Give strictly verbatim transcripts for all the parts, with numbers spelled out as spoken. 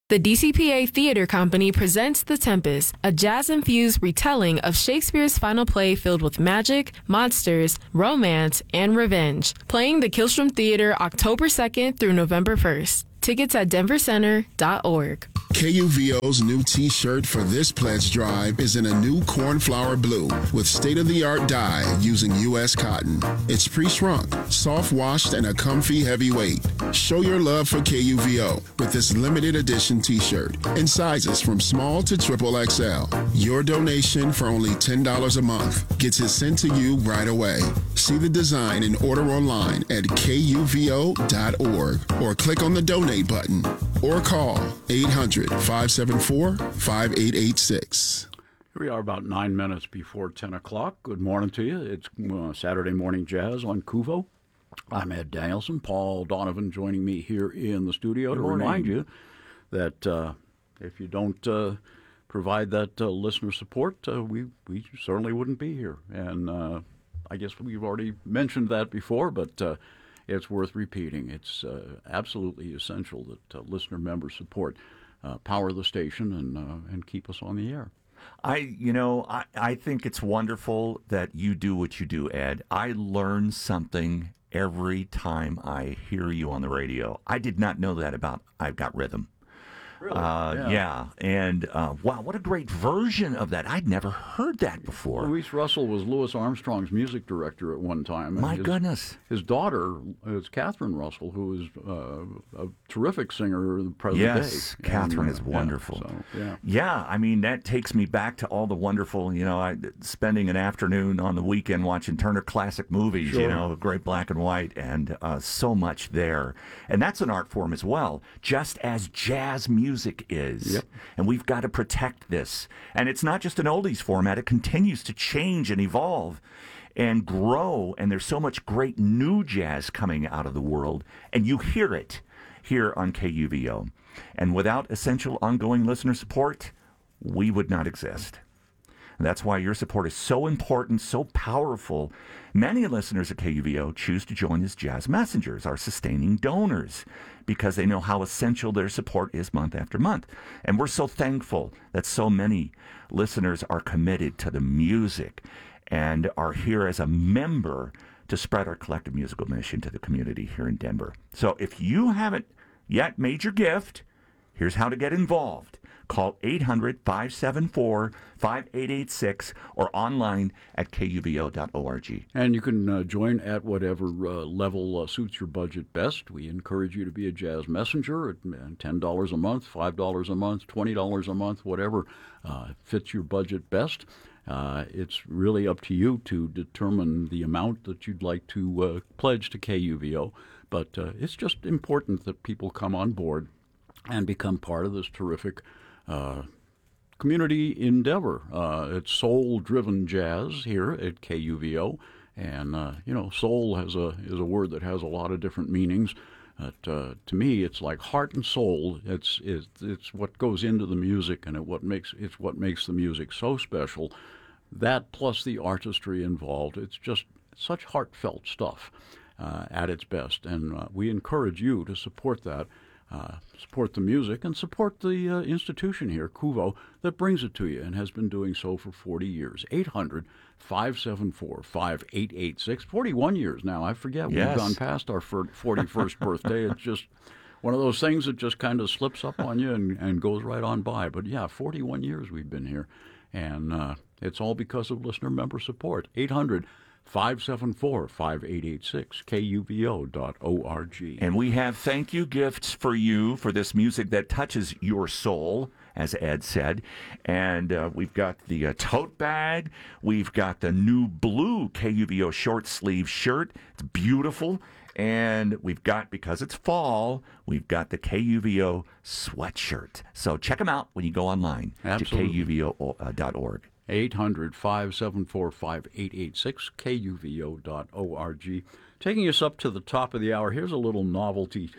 The D C P A Theater Company presents The Tempest, a jazz-infused retelling of Shakespeare's final play filled with magic, monsters, romance, and revenge. Playing the Killstrom Theater October second through November first. Tickets at denver center dot org. K U V O's new T-shirt for this pledge drive is in a new cornflower blue with state-of-the-art dye using U S cotton. It's pre-shrunk, soft-washed, and a comfy heavyweight. Show your love for K U V O with this limited edition T-shirt in sizes from small to triple X L. Your donation for only ten dollars a month gets it sent to you right away. See the design and order online at K U V O dot org or click on the donate button or call eight hundred, five seven four, five eight eight six. Here we are about nine minutes before ten o'clock. Good morning to you. It's uh, Saturday Morning Jazz on Kuvo. I'm Ed Danielson. Paul Donovan joining me here in the studio to remind you that uh, if you don't uh, provide that uh, listener support, uh, we, we certainly wouldn't be here. And uh, I guess we've already mentioned that before, but uh, it's worth repeating. It's uh, absolutely essential that uh, listener member support uh, power the station and uh, and keep us on the air. I, you know, I, I think it's wonderful that you do what you do, Ed. I learn something every time I hear you on the radio. I did not know that about I've Got Rhythm. Really? Uh, yeah. yeah. And uh, wow, what a great version of that. I'd never heard that before. Luis Russell was Louis Armstrong's music director at one time. My his, goodness. His daughter is Catherine Russell, who is uh, a terrific singer in the present yes, day. Catherine and, is uh, wonderful. Yeah, so, yeah. yeah, I mean, that takes me back to all the wonderful, you know, I, spending an afternoon on the weekend watching Turner Classic Movies, Sure. you know, great black and white, and uh, so much there. And that's an art form as well, just as jazz music is. Yep. And we've got to protect this. And it's not just an oldies format. It continues to change and evolve and grow. And there's so much great new jazz coming out of the world. And you hear it here on K U V O. And without essential ongoing listener support, we would not exist. And that's why your support is so important, so powerful. Many listeners at K U V O choose to join as Jazz Messengers, our sustaining donors, because they know how essential their support is month after month. And we're so thankful that so many listeners are committed to the music and are here as a member to spread our collective musical mission to the community here in Denver. So if you haven't yet made your gift, here's how to get involved. Call eight hundred, five seven four, five eight eight six or online at K U V O dot org. And you can uh, join at whatever uh, level uh, suits your budget best. We encourage you to be a jazz messenger at ten dollars a month, five dollars a month, twenty dollars a month, whatever uh, fits your budget best. Uh, it's really up to you to determine the amount that you'd like to uh, pledge to K U V O. But uh, it's just important that people come on board and become part of this terrific Uh, community endeavor. Uh, it's soul-driven jazz here at K U V O, and uh, you know, soul has a is a word that has a lot of different meanings. But, uh, to me, it's like heart and soul. It's it's it's what goes into the music, and it what makes it's what makes the music so special. That plus the artistry involved. It's just such heartfelt stuff uh, at its best, and uh, we encourage you to support that. Uh, support the music and support the uh, institution here, Kuvo, that brings it to you and has been doing so for forty years. eight hundred, five seven four, five eight eight six. forty-one years now. I forget. Yes. We've gone past our forty-first birthday. It's just one of those things that just kind of slips up on you and, and goes right on by. But, yeah, forty-one years we've been here. And uh, it's all because of listener member support. eight hundred, five seven four, five eight eight six, K U V O dot org. And we have thank you gifts for you for this music that touches your soul, as Ed said. And uh, we've got the uh, tote bag. We've got the new blue K U V O short sleeve shirt. It's beautiful. And we've got, because it's fall, we've got the K U V O sweatshirt. So check them out when you go online Absolutely. to K U V O dot org. eight hundred, five seven four, five eight eight six, K U V O dot org. Taking us up to the top of the hour, here's a little novelty.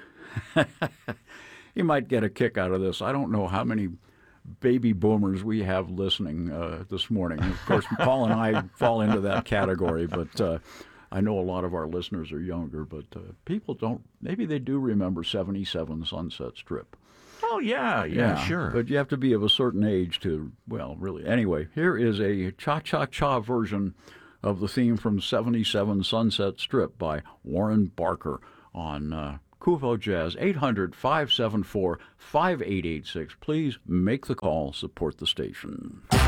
You might get a kick out of this. I don't know how many baby boomers we have listening uh, this morning. Of course, Paul and I fall into that category, but uh, I know a lot of our listeners are younger, but uh, people don't, maybe they do remember seventy-seven Sunset Strip. Oh, yeah, yeah, sure. But you have to be of a certain age to, well, really. Anyway, here is a cha-cha-cha version of the theme from seventy-seven Sunset Strip by Warren Barker on uh, Kuvo Jazz, eight hundred, five seven four, five eight eight six. Please make the call, support the station.